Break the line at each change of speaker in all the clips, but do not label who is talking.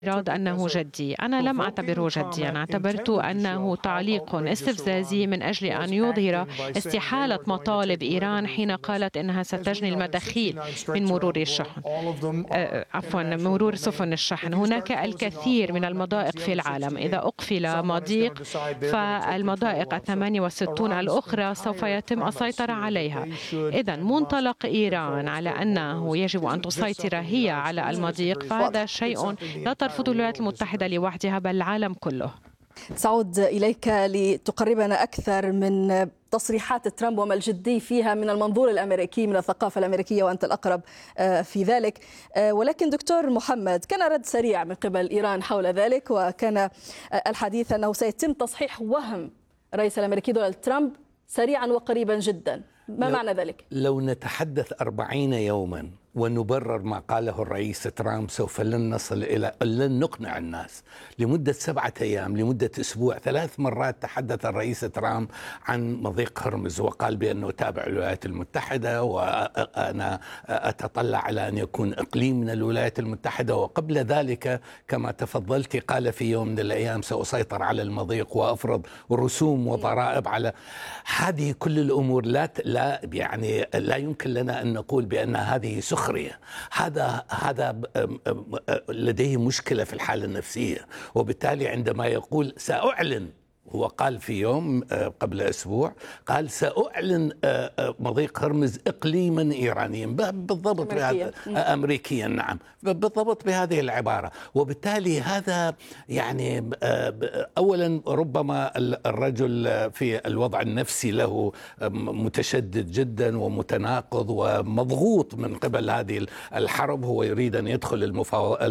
اعتراض أنه جدي. أنا لم أعتبره جديا، اعتبرت أنه تعليق استفزازي من أجل أن يظهر استحالة مطالب إيران حين قالت أنها ستجني المداخيل من مرور الشحن، مرور سفن الشحن. هناك الكثير من المضائق في العالم، إذا أقفل مضيق فالمضائق 68 الأخرى سوف يتم السيطرة عليها. إذن منطلق إيران على أنه يجب أن تسيطر هي على المضيق، فهذا شيء لا ترفض الولايات المتحدة لوحدها بل العالم كله.
سأعود إليك لتقربنا أكثر من تصريحات ترامب وما الجدي فيها من المنظور الأمريكي، من الثقافة الأمريكية، وأنت الأقرب في ذلك. ولكن دكتور محمد، كان رد سريع من قبل إيران حول ذلك، وكان الحديث أنه سيتم تصحيح وهم الرئيس الأمريكي دونالد ترامب سريعا وقريبا جدا. ما معنى ذلك؟
لو نتحدث 40 يوما ونبرر ما قاله الرئيس ترامب سوف لن نقنع الناس. لمدة 7 أيام، لمدة أسبوع، 3 مرات تحدث الرئيس ترامب عن مضيق هرمز، وقال بأنه تابع الولايات المتحدة وأنا أتطلع على أن يكون إقليم من الولايات المتحدة. وقبل ذلك كما تفضلت قال في يوم من الأيام سأسيطر على المضيق وأفرض رسوم وضرائب على هذه كل الأمور. لا يمكن لنا أن نقول بأن هذه سخرية. هذا لديه مشكلة في الحالة النفسية، وبالتالي عندما يقول سأعلن، هو قال في يوم قبل أسبوع قال سأعلن مضيق هرمز إقليما إيرانيا بالضبط بهذا أمريكيا، نعم بالضبط بهذه العبارة. وبالتالي هذا يعني أولا ربما الرجل في الوضع النفسي له متشدد جدا ومتناقض ومضغوط من قبل هذه الحرب. هو يريد أن يدخل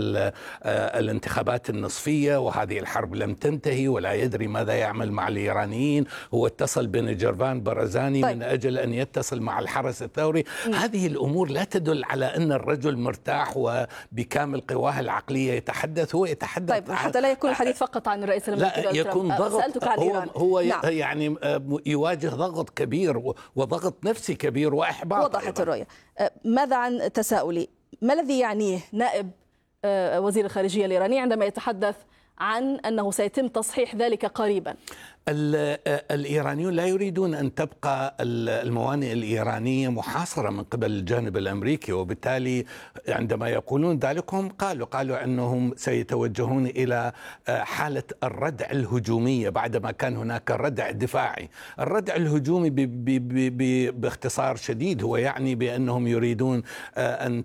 الانتخابات النصفية، وهذه الحرب لم تنتهي ولا يدري ماذا يعمل مع الإيرانيين. هو اتصل بنجرفان برزاني من أجل أن يتصل مع الحرس الثوري. هذه الأمور لا تدل على أن الرجل مرتاح وبكامل قواه العقلية يتحدث. هو يتحدث
حتى لا يكون الحديث فقط عن الرئيس الأمريكي،
لا يكون ضغط.
سألتك عن إيران.
هو نعم. يعني يواجه ضغط كبير وضغط نفسي كبير وإحباط.
وضحت الرؤية. ماذا عن تساؤلي؟ ما الذي يعنيه نائب وزير الخارجية الإيراني عندما يتحدث عن أنه سيتم تصحيح ذلك قريبا؟
الإيرانيون لا يريدون أن تبقى الموانئ الإيرانية محاصرة من قبل الجانب الأمريكي، وبالتالي عندما يقولون ذلك هم قالوا أنهم سيتوجهون إلى حالة الردع الهجومية بعدما كان هناك ردع دفاعي. الردع الهجومي باختصار شديد هو يعني بأنهم يريدون أن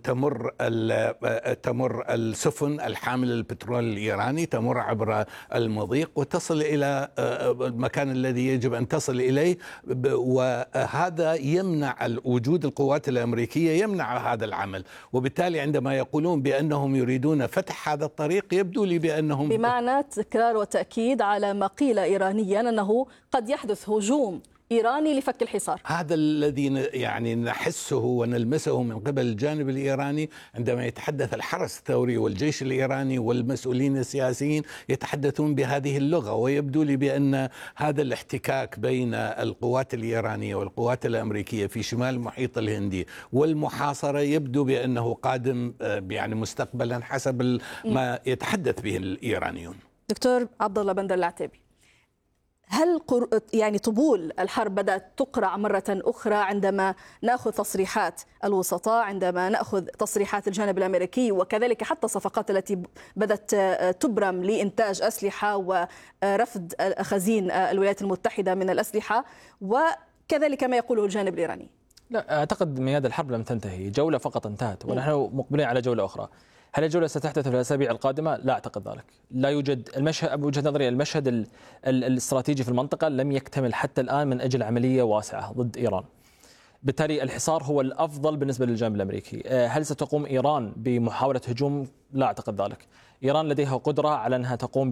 تمر السفن الحاملة البترول الإيراني، تمر عبر المضيق وتصل إلى المكان الذي يجب أن تصل إليه، وهذا يمنع وجود القوات الأمريكية، يمنع هذا العمل. وبالتالي عندما يقولون بأنهم يريدون فتح هذا الطريق يبدو لي بأنهم
بمعنى تكرار وتأكيد على ما قيل إيرانيا أنه قد يحدث هجوم إيراني لفك الحصار.
هذا الذي يعني نحسه ونلمسه من قبل الجانب الإيراني عندما يتحدث الحرس الثوري والجيش الإيراني والمسؤولين السياسيين يتحدثون بهذه اللغة. ويبدو لي بأن هذا الاحتكاك بين القوات الإيرانية والقوات الأمريكية في شمال المحيط الهندي والمحاصرة يبدو بأنه قادم يعني مستقبلا حسب ما يتحدث به الإيرانيون.
دكتور عبد الله بندر العتيبي، هل يعني طبول الحرب بدأت تقرع مرة أخرى عندما نأخذ تصريحات الوسطاء، عندما نأخذ تصريحات الجانب الأمريكي، وكذلك حتى الصفقات التي بدأت تبرم لإنتاج أسلحة ورفض خزين الولايات المتحدة من الأسلحة، وكذلك ما يقوله الجانب الإيراني؟
لا أعتقد مياد الحرب لم تنتهي، جولة فقط انتهت ونحن مقبلين على جولة أخرى. هل الجولة ستحدث في الأسابيع القادمة؟ لا أعتقد ذلك. لا يوجد المشهد، بوجهة نظري المشهد الاستراتيجي في المنطقة لم يكتمل حتى الآن من أجل عملية واسعة ضد إيران. بالتالي الحصار هو الأفضل بالنسبة للجانب الأمريكي. هل ستقوم إيران بمحاولة هجوم؟ لا أعتقد ذلك. إيران لديها قدرة على أنها تقوم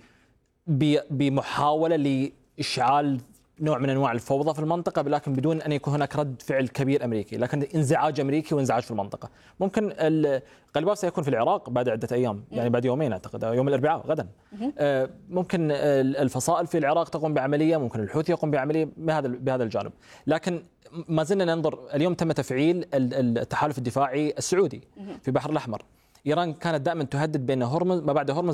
بمحاولة لإشعال نوع من أنواع الفوضى في المنطقة، لكن بدون أن يكون هناك رد فعل كبير أمريكي، لكن انزعاج أمريكي وانزعاج في المنطقة. ممكن القلباف سيكون في العراق بعد عدة أيام، يعني بعد يومين أعتقد، يوم الأربعاء غدا. ممكن الفصائل في العراق تقوم بعملية، ممكن الحوثي يقوم بعملية بهذا الجانب. لكن ما زلنا ننظر. اليوم تم تفعيل التحالف الدفاعي السعودي في البحر الأحمر. إيران كانت دائما تهدد بأن هرمز ما بعد هرمز